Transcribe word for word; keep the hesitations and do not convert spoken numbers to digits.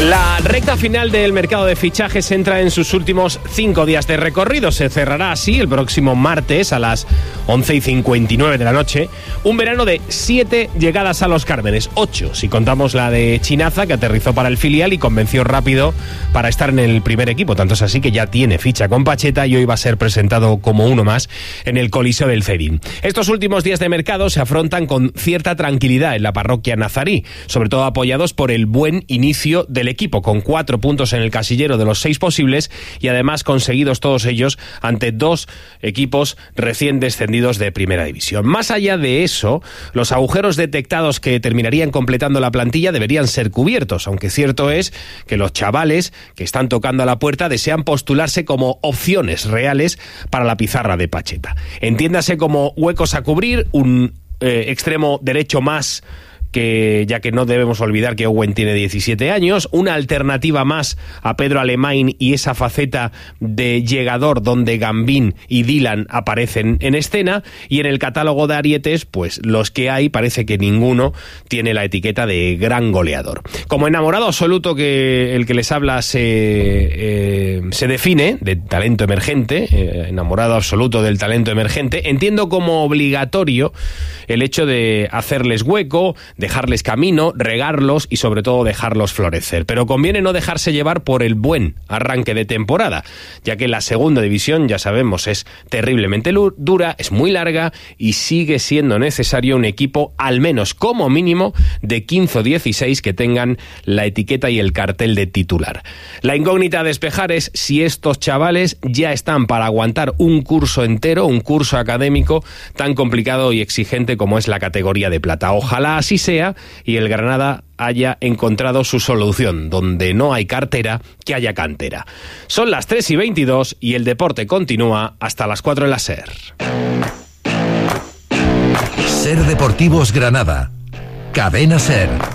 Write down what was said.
La recta final del mercado de fichajes entra en sus últimos cinco días de recorrido. Se cerrará así el próximo martes a las once y cincuenta y nueve de la noche. Un verano de siete llegadas a los Cármenes, ocho si contamos la de Chinaza, que aterrizó para el filial y convenció rápido para estar en el primer equipo. Tanto es así que ya tiene ficha con Pacheta y hoy va a ser presentado como uno más en el Coliseo del Cedín. Estos últimos días de mercado se afrontan con cierta tranquilidad en la parroquia nazarí, sobre todo apoyados por el buen inicio del equipo, con cuatro puntos en el casillero de los seis posibles y además conseguidos todos ellos ante dos equipos recién descendidos de primera división. Más allá de eso, los agujeros detectados que terminarían completando la plantilla deberían ser cubiertos, aunque cierto es que los chavales que están tocando a la puerta desean postularse como opciones reales para la pizarra de Pacheta. Entiéndase como huecos a cubrir, un eh, extremo derecho más, que ya que no debemos olvidar que Owen tiene diecisiete años, una alternativa más a Pedro Alemany y esa faceta de llegador donde Gambín y Dylan aparecen en escena, y en el catálogo de arietes, pues los que hay parece que ninguno tiene la etiqueta de gran goleador. Como enamorado absoluto que el que les habla se, eh, se define de talento emergente, eh, enamorado absoluto del talento emergente, entiendo como obligatorio el hecho de hacerles hueco, dejarles camino, regarlos y sobre todo dejarlos florecer. Pero conviene no dejarse llevar por el buen arranque de temporada, ya que la segunda división, ya sabemos, es terriblemente dura, es muy larga y sigue siendo necesario un equipo al menos como mínimo de quince o dieciséis que tengan la etiqueta y el cartel de titular. La incógnita a despejar es si estos chavales ya están para aguantar un curso entero, un curso académico tan complicado y exigente como es la categoría de plata. Ojalá así sea y el Granada haya encontrado su solución. Donde no hay cartera, que haya cantera. Son las tres y veintidós y el deporte continúa hasta las cuatro en la SER. SER Deportivos Granada. Cadena SER.